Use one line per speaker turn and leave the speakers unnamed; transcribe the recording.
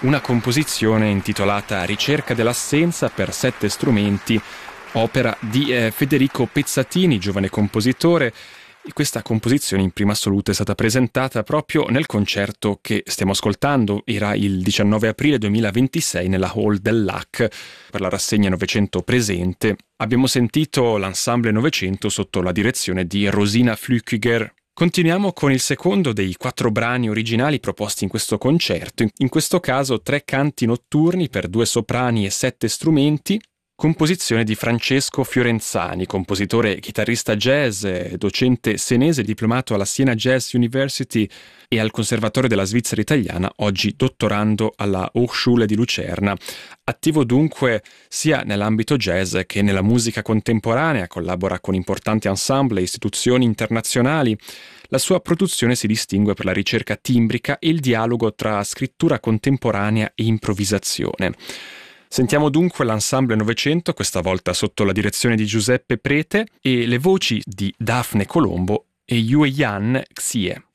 una composizione intitolata Ricerca dell'assenza per 7 strumenti, opera di Federico Pezzatini, giovane compositore. E questa composizione in prima assoluta è stata presentata proprio nel concerto che stiamo ascoltando. Era il 19 aprile 2026 nella Hall del Lac per la rassegna Novecento presente. Abbiamo sentito l'Ensemble Novecento sotto la direzione di Rosina Flückiger. Continuiamo con il secondo dei 4 brani originali proposti in questo concerto. In questo caso 3 canti notturni per 2 soprani e 7 strumenti. Composizione di Francesco Fiorenzani, compositore, chitarrista jazz, docente senese, diplomato alla Siena Jazz University e al Conservatorio della Svizzera Italiana, oggi dottorando alla Hochschule di Lucerna. Attivo dunque sia nell'ambito jazz che nella musica contemporanea, collabora con importanti ensemble e istituzioni internazionali. La sua produzione si distingue per la ricerca timbrica e il dialogo tra scrittura contemporanea e improvvisazione. Sentiamo dunque l'Ensemble Novecento, questa volta sotto la direzione di Giuseppe Prete, e le voci di Daphne Colombo e Yue Yan Xie.